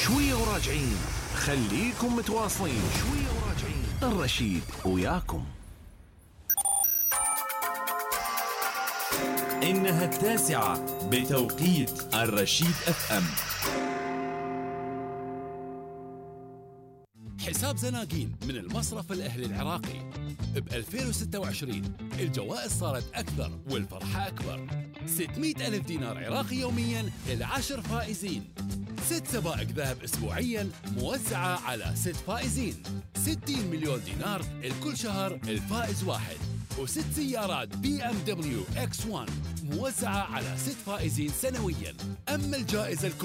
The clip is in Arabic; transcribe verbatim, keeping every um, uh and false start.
شوية وراجعين، خليكم متواصلين. شوية وراجعين، الرشيد وياكم. إنها التاسعة بتوقيت الرشيد اف ام. حساب زناقين من المصرف الأهلي العراقي ب ألفين وستة وعشرين الجوائز صارت أكثر والفرحة أكبر. ستمئة ألف دينار عراقي يومياً للعشر فائزين، ست سبائك ذهب أسبوعياً موزعة على ست فائزين، ستين مليون دينار الكل شهر الفائز واحد، وست سيارات بي ام دبليو اكس واحد موزعة على ست فائزين سنوياً. أما الجائزة الكبرى